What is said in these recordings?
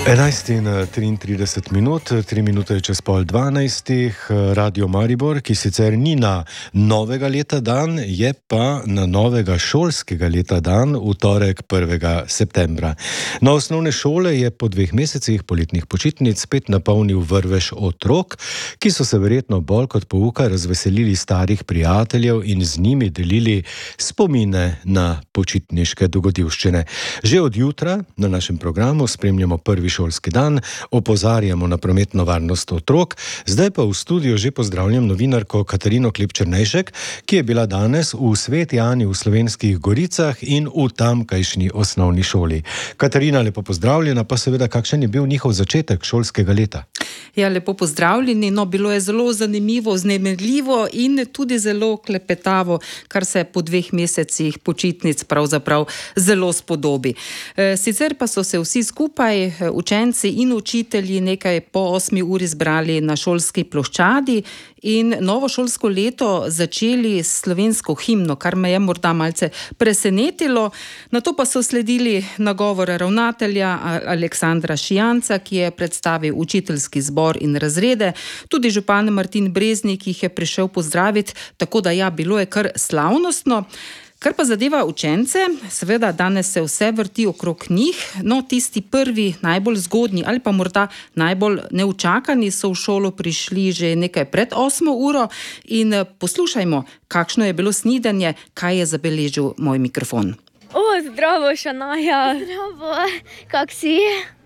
11:33, 3 minute čez pol 12, Radio Maribor, ki sicer ni na novega leta dan, je pa na novega šolskega leta dan, v torek 1. septembra. Na osnovne šole je po 2 mesecih poletnih počitnic spet napolnil vrvež otrok, ki so se verjetno bolj kot pouka razveselili starih prijateljev in z njimi delili spomine na počitniške dogodivščine. Že od jutra na našem programu spremljamo prvi šolski dan, opozarjamo na prometno varnost otrok. Zdaj pa v studiu že pozdravljam novinarko Katarino Klep-Černejšek, ki je bila danes v Sveti Ani v Slovenskih Goricah in v tamkajšnji osnovni šoli. Katarina, lepo pozdravljena, pa seveda, kakšen je bil njihov začetek šolskega leta? Ja, lepo pozdravljeni. No, bilo je zelo zanimivo, vznemirljivo in tudi zelo klepetavo, kar se po 2 mesecih počitnic pravzaprav zelo spodobi. Sicer pa so se vsi skupaj, učenci in učitelji, nekaj po 8 uri zbrali na šolski ploščadi in novo šolsko leto začeli s slovensko himno, kar me je morda malce presenetilo. Nato pa so sledili nagovore ravnatelja Aleksandra Šijanca, ki je predstavil učiteljski zbor in razrede. Tudi župan Martin Breznik jih je prišel pozdraviti, tako da ja, bilo je kar slavnostno. Kar pa zadeva učence, seveda danes se vse vrti okrog njih, no tisti prvi, najbolj zgodnji ali pa morda najbolj neučakani so v šolo prišli že nekaj pred 8 uro in poslušajmo, kakšno je bilo snidenje, kaj je zabeležil moj mikrofon. Zdravo, Šanaja. Zdravo, kak si?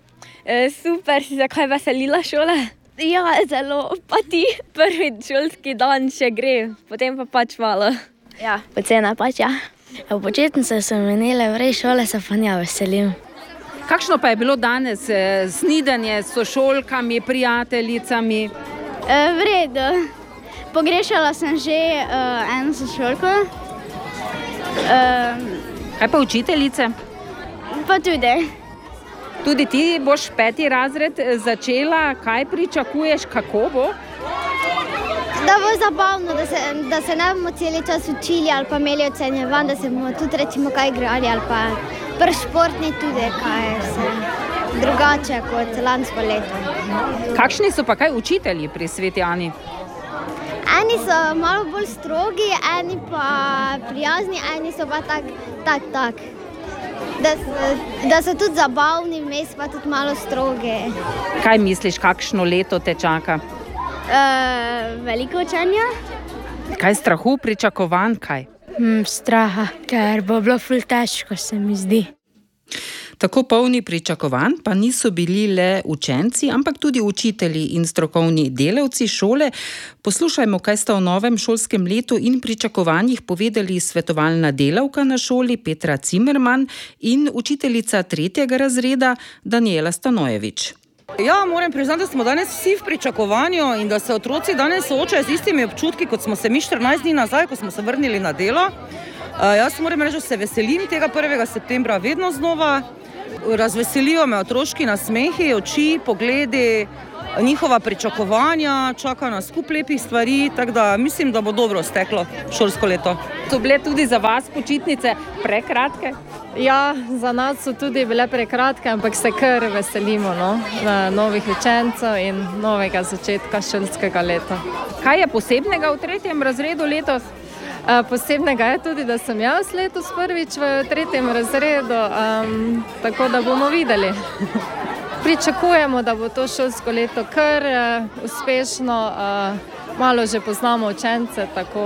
Super, si se kaj veselila šole? Ja, zelo. Pa ti, prvi šolski dan še gre, potem pa pač malo. Ja, pocena pač, ja. V počitnice so minile, v šole se pa nja veselim. Kakšno pa je bilo danes snidenje s sošolkami, prijateljicami? V redu. Pogrešala sem že eno sošolko. Kaj pa učiteljice? Pa tudi. Tudi ti boš 5. razred začela, kaj pričakuješ, kako bo? Da bo zabavno, da se ne bomo celi čas učili ali pa imeli ocenjevanj, da se bomo tudi recimo kaj igrali ali pa pri športni tudi kaj vse drugače kot lansko leto. Kakšni so pa kaj učitelji pri Sveti Ani? Eni so malo bolj strogi, eni pa prijazni, eni so pa tak. Da so tudi zabavni, vmes pa tudi malo strogi. Kaj misliš, kakšno leto te čaka? Veliko učenja. Kaj strahu, pričakovanj, kaj? Straha, ker bo bilo ful težko, se mi zdi. Tako polni pričakovanj pa niso bili le učenci, ampak tudi učitelji in strokovni delavci šole. Poslušajmo, kaj sta o novem šolskem letu in pričakovanjih povedali svetovalna delavka na šoli Petra Cimerman in učiteljica 3. razreda Daniela Stanojević. Ja, moram priznati, da smo danes vsi v pričakovanju in da se otroci danes soočajo z istimi občutki, kot smo se mi 14 dni nazaj, ko smo se vrnili na delo. Jaz moram reči, da se veselim tega 1. septembra vedno znova. Razveselijo me otroški nasmehi, oči, pogledi, njihova pričakovanja, čaka nas kup lepih stvari, tako da mislim, da bo dobro steklo šolsko leto. So bile tudi za vas počitnice prekratke? Ja, za nas so tudi bile prekratke, ampak se kar veselimo novih učencev in novega začetka šolskega leta. Kaj je posebnega v 3. razredu letos? Posebnega je tudi, da sem jaz letos prvič v 3. razredu, tako da bomo videli. Pričakujemo, da bo to šolsko leto kar uspešno, malo že poznamo učence,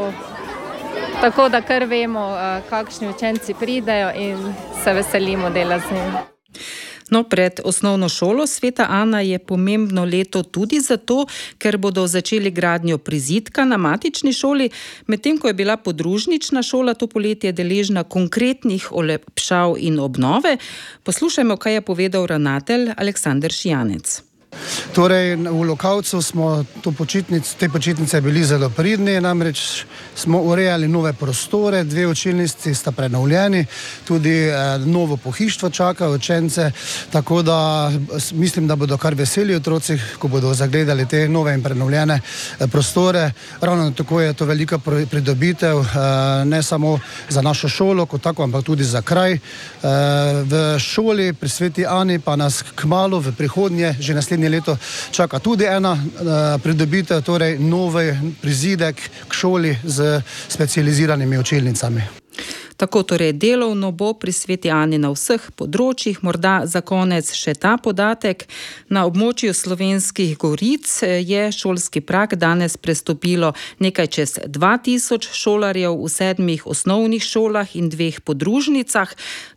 tako da kar vemo, kakšni učenci pridejo in se veselimo dela z njimi. No, pred osnovno šolo Sveta Ana je pomembno leto tudi zato, ker bodo začeli gradnjo prizidka na matični šoli, medtem ko je bila podružnična šola to poletje deležna konkretnih olepšav in obnove. Poslušajmo, kaj je povedal ravnatelj Aleksander Šijanec. Torej, v Lokavcu smo te počitnice bili zelo pridni, namreč smo urejali nove prostore, 2 učilnici sta prenovljeni, tudi novo pohištvo čaka učence, tako da mislim, da bodo kar veseli otroci, ko bodo zagledali te nove in prenovljene prostore. Ravno tako je to velika pridobitev, ne samo za našo šolo kot tako, ampak tudi za kraj. V šoli pri Sveti Ani pa nas kmalu v prihodnje, že naslednje leto, čaka tudi ena pridobitev, torej novi prizidek k šoli z specializiranimi učilnicami. Tako torej delovno bo pri Sveti Ani na vseh področjih. Morda za konec še ta podatek. Na območju Slovenskih goric je šolski prag danes prestopilo nekaj čez 2000 šolarjev v 7 osnovnih šolah in 2 podružnicah.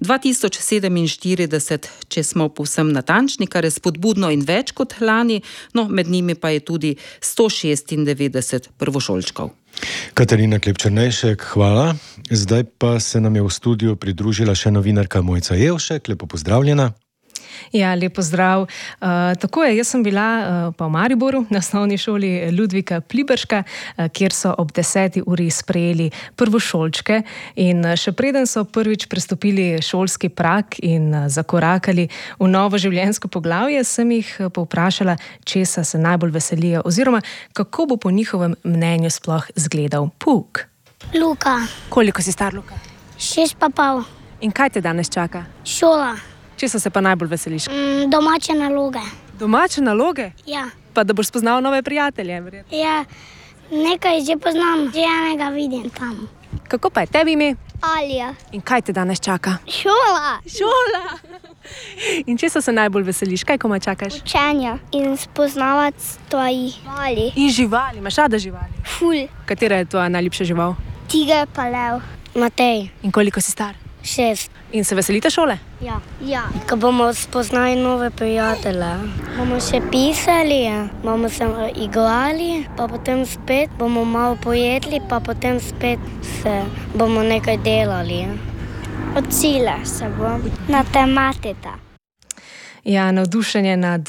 2047, če smo povsem natančni, kar je spodbudno in več kot lani, no med njimi pa je tudi 196 prvošolčkov. Katarina Klepčernejšek, hvala. Zdaj pa se nam je v studiu pridružila še novinarka Mojca Jevšek. Lepo pozdravljena. Ja, lep pozdrav. Tako je, jaz sem bila pa v Mariboru na osnovni šoli Ludvika Pliberška, kjer so ob 10. uri sprejeli prvošolčke in še preden so prvič prestopili šolski prag in zakorakali v novo življenjsko poglavje, sem jih povprašala, česa se najbolj veselijo oziroma kako bo po njihovem mnenju sploh izgledal pouk. Luka, Koliko si star, Luka? 6,5. In kaj te danes čaka? Šola, Česa se pa najbolj veseliš? domače naloge. Domače naloge? Ja. Pa da boš spoznal nove prijatelje, verjetno. Ja, nekaj že poznam, že enega vidim tam. Kako pa je tebi ime? Alija. In kaj te danes čaka? Šola. Šola! In česa se najbolj veseliš? Kaj komaj čakaš? Učenja in spoznavati stvari. Mali. In živali, imaš rada živali? Ful. Katera je tvoja najljubša žival? Tiger pa lev. Matej. In koliko si star? 6. In se veselite šole? Ja. Ja. Ko bomo spoznali nove prijatelje. Bomo še pisali, bomo se igrali, pa potem spet bomo malo pojedli, pa potem spet bomo nekaj delali. Učila se bom. Matematika. Ja, navdušenje nad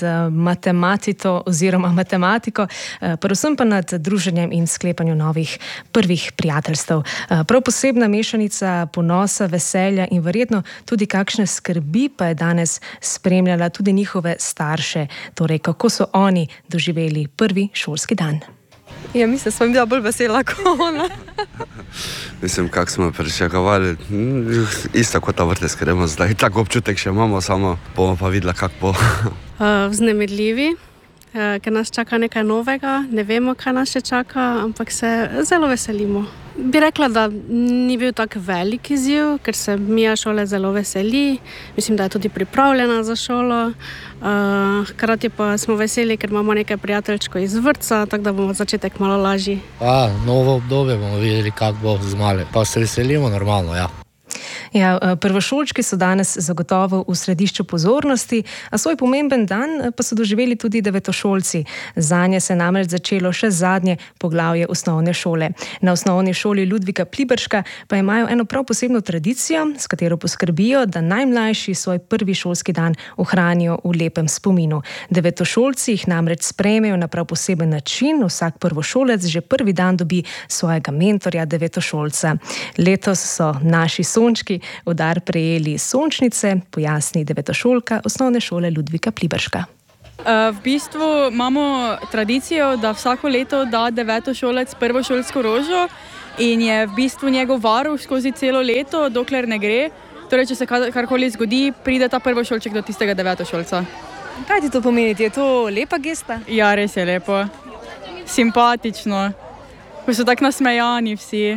matematiko, predvsem pa nad druženjem in sklepanjem novih prvih prijateljstev. Prav posebna mešanica ponosa, veselja in verjetno tudi kakšne skrbi pa je danes spremljala tudi njihove starše, torej kako so oni doživeli prvi šolski dan. Ja, mislim, smo bila bolj vesela kot ona. Mislim, kako smo pričakovali, isto kot ta vrtec, ker imamo zdaj tako občutek še imamo, samo bomo pa videla, kako bo. Vznemirljivi, ker nas čaka nekaj novega, ne vemo, kaj nas še čaka, ampak se zelo veselimo. Bi rekla, da ni bil tak velik izziv, ker se Mija šole zelo veseli. Mislim, da je tudi pripravljena za šolo. Hkrati pa smo veseli, ker imamo nekaj prijateljčkov iz vrtca, tako da bomo začetek malo lažji. Novo obdobje bomo videli, kako bo z male. Pa se veselimo normalno, ja. Ja, prvošolčki so danes zagotovo v središču pozornosti, a svoj pomemben dan pa so doživeli tudi devetošolci. Zanje se je namreč začelo še zadnje poglavje osnovne šole. Na osnovni šoli Ludvika Pliberška pa imajo eno prav posebno tradicijo, s katero poskrbijo, da najmlajši svoj prvi šolski dan ohranijo v lepem spominu. Devetošolci jih namreč sprejmejo na prav poseben način, vsak prvošolec že prvi dan dobi svojega mentorja devetošolca. Letos so naši sončki v dar prejeli sončnice, pojasni devetošolka osnovne šole Ludvika Pliberška. V bistvu imamo tradicijo, da vsako leto da devetošolec prvošolsko rožo in je v bistvu njegov varuh skozi celo leto, dokler ne gre. Torej, če se karkoli zgodi, pride ta prvošolček do tistega devetošolca. Kaj ti to pomeni? Je to lepa gesta? Ja, res je lepo. Simpatično. Ko so tako nasmejani vsi.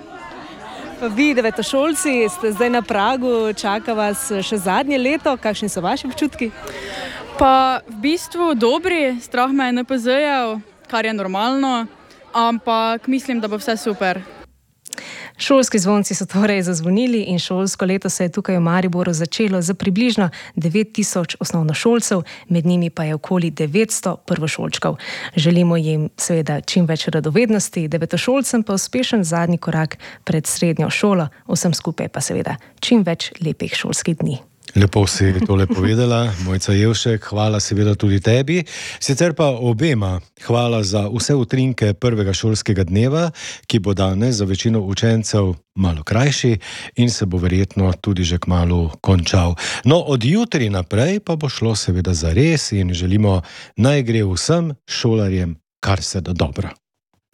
Pa vi, devetošolci, ste zdaj na pragu, čaka vas še zadnje leto. Kakšni so vaši občutki? Pa v bistvu dobri, strah me je NPZ-jev, kar je normalno, ampak mislim, da bo vse super. Šolski zvonci so torej zazvonili in šolsko leto se je tukaj v Mariboru začelo za približno 9000 osnovnošolcev, med njimi pa je okoli 900 prvošolčkov. Želimo jim seveda čim več radovednosti, devetošolcem pa uspešen zadnji korak pred srednjo šolo, vsem skupaj pa seveda čim več lepih šolskih dni. Lepo si tole povedala, Mojca Jevšek, hvala seveda tudi tebi. Sicer pa obema hvala za vse utrinke prvega šolskega dneva, ki bo danes za večino učencev malo krajši in se bo verjetno tudi že kmalu končal. No, od jutri naprej pa bo šlo seveda za res in želimo, naj gre vsem šolarjem kar se da dobro.